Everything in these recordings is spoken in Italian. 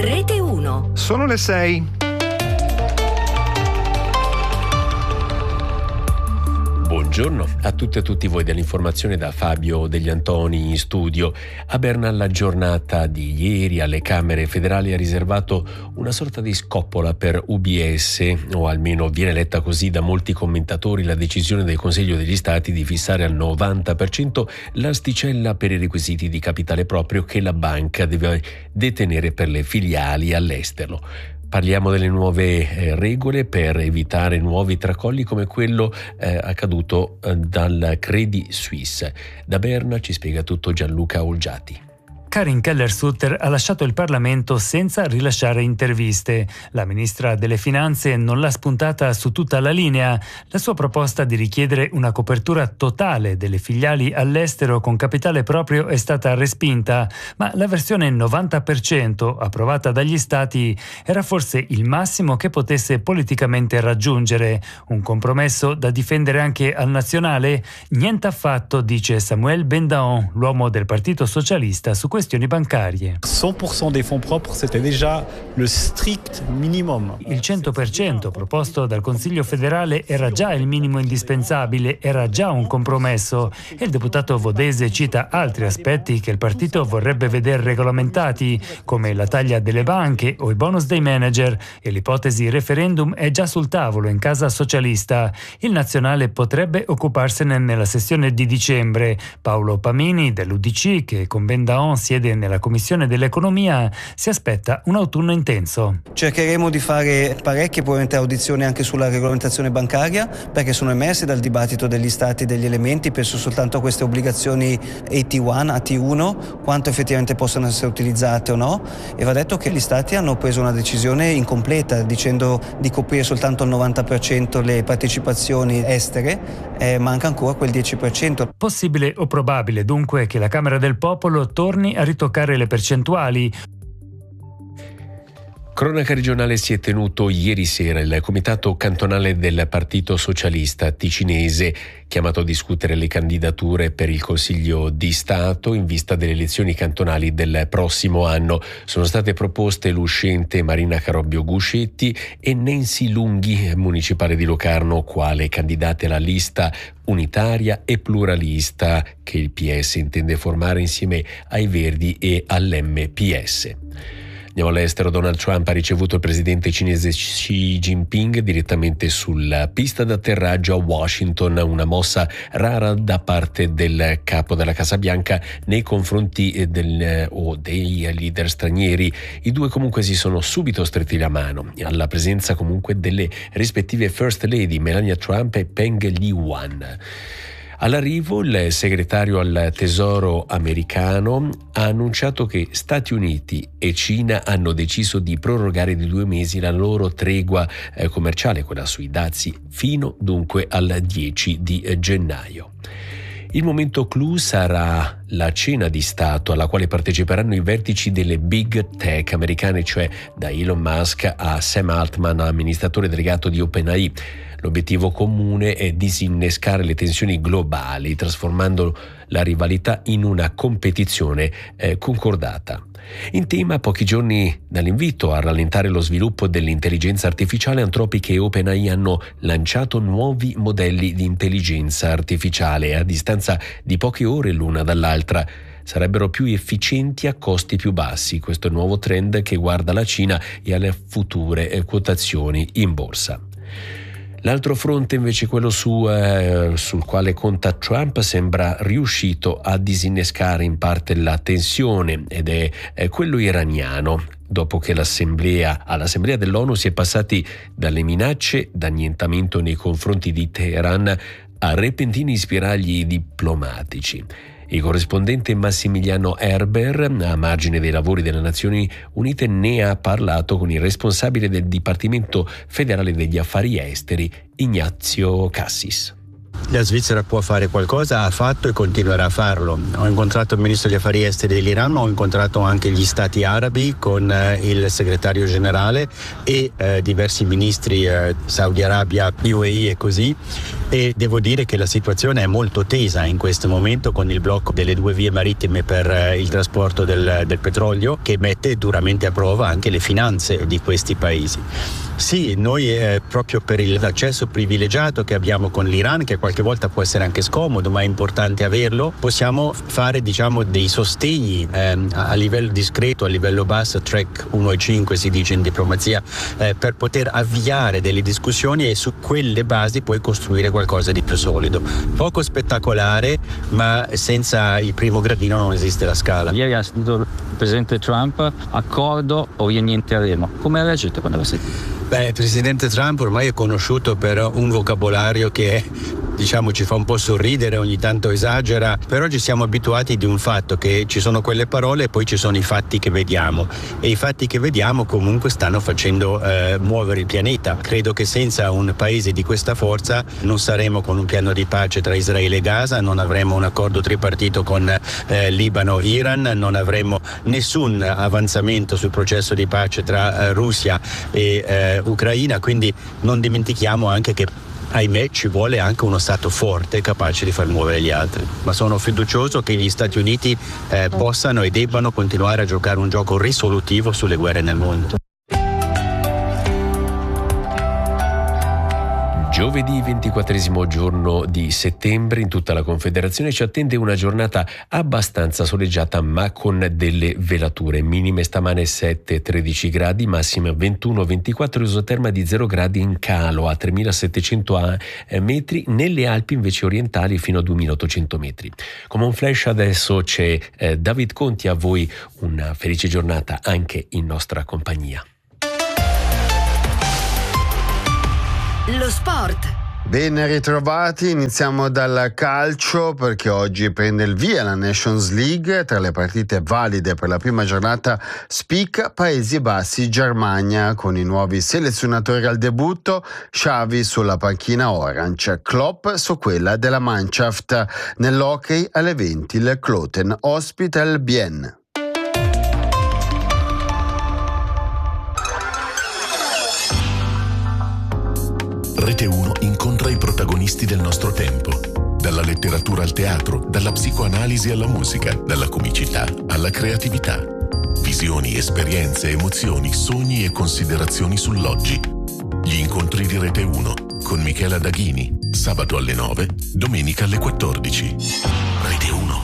Rete 1. Sono le 6. Buongiorno a tutte e a tutti voi dell'informazione da Fabio Degli Antoni in studio. A Berna la giornata di ieri alle Camere federali ha riservato una sorta di scoppola per UBS, o almeno viene letta così da molti commentatori la decisione del Consiglio degli Stati di fissare al 90% l'asticella per i requisiti di capitale proprio che la banca deve detenere per le filiali all'estero. Parliamo delle nuove regole per evitare nuovi tracolli come quello accaduto dal Credit Suisse. Da Berna ci spiega tutto Gianluca Olgiati. Karin Keller-Sutter ha lasciato il Parlamento senza rilasciare interviste. La ministra delle Finanze non l'ha spuntata su tutta la linea. La sua proposta di richiedere una copertura totale delle filiali all'estero con capitale proprio è stata respinta, ma la versione 90% approvata dagli Stati era forse il massimo che potesse politicamente raggiungere. Un compromesso da difendere anche al nazionale? Niente affatto, dice Samuel Bendaon, l'uomo del Partito Socialista su questioni bancarie. 100% dei fonds propres, c'était déjà le strict minimum. Il 100% proposto dal Consiglio federale era già il minimo indispensabile, era già un compromesso, e il deputato Vodese cita altri aspetti che il partito vorrebbe vedere regolamentati, come la taglia delle banche o i bonus dei manager, e l'ipotesi referendum è già sul tavolo in casa socialista. Il nazionale potrebbe occuparsene nella sessione di dicembre. Paolo Pamini dell'UDC, che con Bendaon siede nella Commissione dell'Economia, si aspetta un autunno intenso. Cercheremo di fare parecchie probabilmente audizioni anche sulla regolamentazione bancaria, perché sono emersi dal dibattito degli Stati degli elementi, penso soltanto a queste obbligazioni AT1, quanto effettivamente possono essere utilizzate o no, e va detto che gli Stati hanno preso una decisione incompleta dicendo di coprire soltanto il 90% le partecipazioni estere, manca ancora quel 10%. Possibile o probabile dunque che la Camera del Popolo torni a ritoccare le percentuali? Cronaca regionale si è tenuto ieri sera il comitato cantonale del Partito Socialista ticinese, chiamato a discutere le candidature per il Consiglio di Stato in vista delle elezioni cantonali del prossimo anno. Sono state proposte l'uscente Marina Carobbio Guscetti e Nancy Lunghi, municipale di Locarno, quale candidate alla lista unitaria e pluralista che il PS intende formare insieme ai Verdi e all'MPS. Andiamo all'estero. Donald Trump ha ricevuto il presidente cinese Xi Jinping direttamente sulla pista d'atterraggio a Washington, una mossa rara da parte del capo della Casa Bianca nei confronti dei leader stranieri. I due comunque si sono subito stretti la mano, alla presenza comunque delle rispettive First Lady Melania Trump e Peng Liyuan. All'arrivo il segretario al Tesoro americano ha annunciato che Stati Uniti e Cina hanno deciso di prorogare di 2 mesi la loro tregua commerciale, quella sui dazi, fino dunque al 10 di gennaio. Il momento clou sarà la cena di Stato alla quale parteciperanno i vertici delle big tech americane, cioè da Elon Musk a Sam Altman, amministratore delegato di OpenAI. L'obiettivo comune è disinnescare le tensioni globali, trasformando la rivalità in una competizione concordata. In tema, a pochi giorni dall'invito a rallentare lo sviluppo dell'intelligenza artificiale, Anthropic e OpenAI hanno lanciato nuovi modelli di intelligenza artificiale a distanza di poche ore l'una dall'altra. Sarebbero più efficienti a costi più bassi. Questo è il nuovo trend che guarda la Cina e alle future quotazioni in borsa. L'altro fronte invece, quello sul quale conta Trump, sembra riuscito a disinnescare in parte la tensione ed è quello iraniano. Dopo che all'Assemblea dell'ONU si è passati dalle minacce d'annientamento nei confronti di Teheran a repentini spiragli diplomatici. Il corrispondente Massimiliano Erber, a margine dei lavori delle Nazioni Unite, ne ha parlato con il responsabile del Dipartimento federale degli affari esteri, Ignazio Cassis. La Svizzera può fare qualcosa, ha fatto e continuerà a farlo. Ho incontrato il ministro degli affari esteri dell'Iran, ho incontrato anche gli stati arabi con il segretario generale e diversi ministri, Saudi Arabia, UAE e così. e devo dire che la situazione è molto tesa in questo momento, con il blocco delle 2 vie marittime per il trasporto del petrolio, che mette duramente a prova anche le finanze di questi paesi. Sì, noi proprio per l'accesso privilegiato che abbiamo con l'Iran, che qualche volta può essere anche scomodo, ma è importante averlo, possiamo fare dei sostegni a livello discreto, a livello basso, track 1 e 5 si dice in diplomazia, per poter avviare delle discussioni e su quelle basi poi costruire qualcosa di più solido. Poco spettacolare, ma senza il primo gradino non esiste la scala. Ieri ha sentito il presidente Trump, accordo o rientreremo. Come ha reagito quando l'ha sentito? Il presidente Trump ormai è conosciuto per un vocabolario che ci fa un po' sorridere, ogni tanto esagera, però ci siamo abituati di un fatto che ci sono quelle parole e poi ci sono i fatti che vediamo, e i fatti che vediamo comunque stanno facendo muovere il pianeta. Credo che senza un paese di questa forza non saremo con un piano di pace tra Israele e Gaza, non avremo un accordo tripartito con Libano e Iran, non avremo nessun avanzamento sul processo di pace tra Russia e Ucraina, quindi non dimentichiamo anche che, ahimè, ci vuole anche uno Stato forte capace di far muovere gli altri, ma sono fiducioso che gli Stati Uniti possano e debbano continuare a giocare un gioco risolutivo sulle guerre nel mondo. Giovedì 24° giorno di settembre in tutta la Confederazione ci attende una giornata abbastanza soleggiata ma con delle velature. Minime stamane 7-13 gradi, massime 21-24, isoterma di 0 gradi in calo a 3700 metri, nelle Alpi invece orientali fino a 2800 metri. Come un flash adesso c'è David Conti, a voi una felice giornata anche in nostra compagnia. Lo sport. Ben ritrovati, iniziamo dal calcio perché oggi prende il via la Nations League. Tra le partite valide per la prima giornata spicca Paesi Bassi-Germania con i nuovi selezionatori al debutto, Xavi sulla panchina Orange, Klopp su quella della Mannschaft. Nell'hockey alle 20 il Kloten ospita il Bienne. Rete 1 incontra i protagonisti del nostro tempo. Dalla letteratura al teatro, dalla psicoanalisi alla musica, dalla comicità alla creatività. Visioni, esperienze, emozioni, sogni e considerazioni sull'oggi. Gli incontri di Rete 1 con Michela Daghini. Sabato alle 9, domenica alle 14. Rete 1.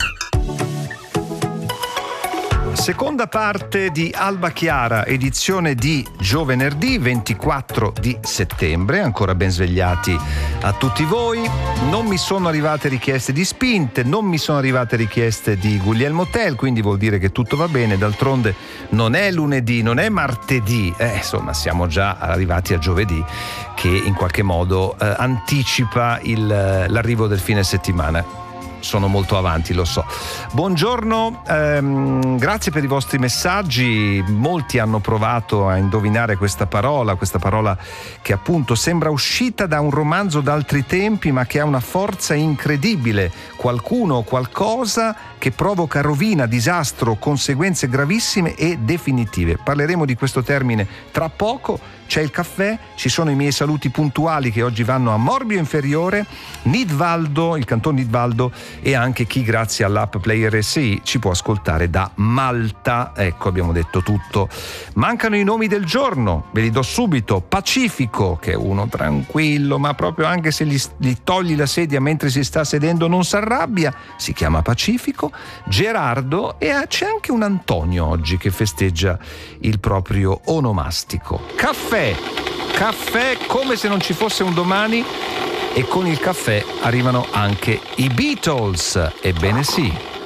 Seconda parte di Alba Chiara, edizione di giovedì 24 di settembre. Ancora ben svegliati a tutti voi. Non mi sono arrivate richieste di spinte, non mi sono arrivate richieste di Guglielmo Tell, quindi vuol dire che tutto va bene. D'altronde non è lunedì, non è martedì, insomma siamo già arrivati a giovedì, che in qualche modo anticipa l'arrivo del fine settimana. Sono molto avanti, lo so. Buongiorno, grazie per i vostri messaggi. Molti hanno provato a indovinare questa parola che appunto sembra uscita da un romanzo d'altri tempi, ma che ha una forza incredibile. Qualcuno o qualcosa che provoca rovina, disastro, conseguenze gravissime e definitive. Parleremo di questo termine tra poco. C'è il caffè, ci sono i miei saluti puntuali che oggi vanno a Morbio Inferiore, Nidvaldo, il canton Nidvaldo, e anche chi grazie all'app Player RSI ci può ascoltare da Malta. Ecco, abbiamo detto tutto. Mancano i nomi del giorno, ve li do subito. Pacifico, che è uno tranquillo, ma proprio anche se gli togli la sedia mentre si sta sedendo non si arrabbia, si chiama Pacifico. Gerardo, e c'è anche un Antonio oggi che festeggia il proprio onomastico. Caffè come se non ci fosse un domani, e con il caffè arrivano anche i Beatles, ebbene sì.